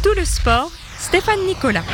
Tout le sport, Stéphane Nicolas.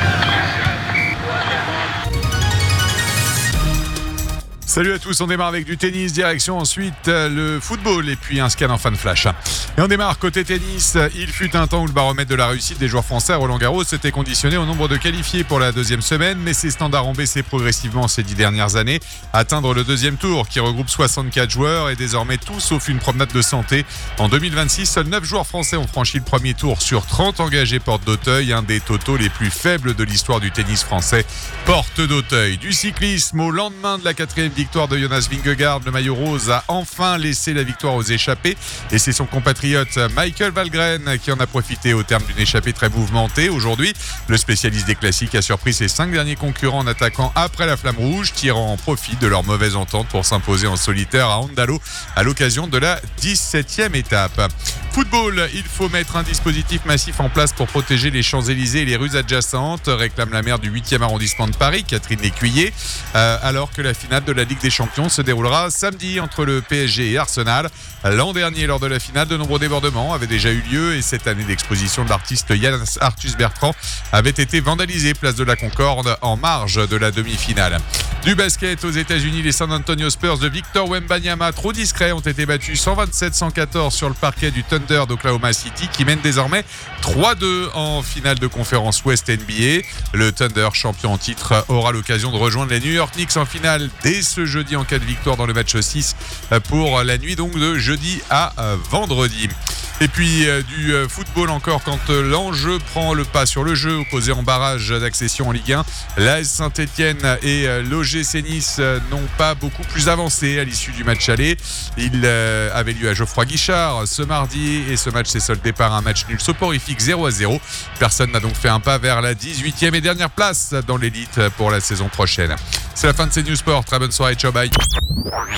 Salut à tous, on démarre avec du tennis, direction ensuite le football et puis un scan en fan flash. Et on démarre côté tennis, il fut un temps où le baromètre de la réussite des joueurs français à Roland-Garros s'était conditionné au nombre de qualifiés pour la deuxième semaine, mais ces standards ont baissé progressivement ces 10 dernières années. Atteindre le deuxième tour qui regroupe 64 joueurs et désormais tout sauf une promenade de santé. En 2026, seuls 9 joueurs français ont franchi le premier tour sur 30 engagés porte d'Auteuil, un des totaux les plus faibles de l'histoire du tennis français. Porte d'Auteuil. Du cyclisme au lendemain de la 4e victoire de Jonas Vingegaard, le maillot rose a enfin laissé la victoire aux échappés et c'est son compatriote Michael Valgren qui en a profité au terme d'une échappée très mouvementée. Aujourd'hui, le spécialiste des classiques a surpris ses 5 derniers concurrents en attaquant après la flamme rouge, tirant profit de leur mauvaise entente pour s'imposer en solitaire à Andalo à l'occasion de la 17e étape. Football, il faut mettre un dispositif massif en place pour protéger les Champs-Élysées et les rues adjacentes, réclame la maire du 8e arrondissement de Paris, Catherine Lécuyer, alors que la finale de la Ligue des Champions se déroulera samedi entre le PSG et Arsenal. L'an dernier, lors de la finale, de nombreux débordements avaient déjà eu lieu et cette année, l'exposition de l'artiste Yann Arthus Bertrand avait été vandalisée place de la Concorde en marge de la demi-finale. Du basket aux États-Unis, les San Antonio Spurs de Victor Wembanyama, trop discrets, ont été battus 127-114 sur le parquet du Thunder d'Oklahoma City qui mène désormais 3-2 en finale de conférence Ouest NBA. Le Thunder, champion en titre, aura l'occasion de rejoindre les New York Knicks en finale dès ce jeudi en cas de victoire dans le match 6 pour la nuit donc de jeudi à vendredi. Et puis du football encore quand l'enjeu prend le pas sur le jeu, opposé en barrage d'accession en Ligue 1. L'AS Saint-Etienne et l'OGC Nice n'ont pas beaucoup plus avancé à l'issue du match aller. Il avait lieu à Geoffroy Guichard ce mardi et ce match s'est soldé par un match nul soporifique 0-0. Personne n'a donc fait un pas vers la 18e et dernière place dans l'élite pour la saison prochaine. C'est la fin de ces News Sport. Très bonne soirée, ciao, bye.